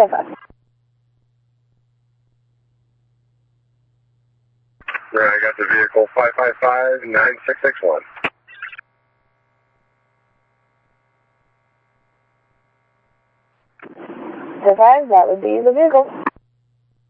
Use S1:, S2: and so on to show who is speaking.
S1: identify.
S2: I got the vehicle 555-9661.
S1: That would be the vehicle.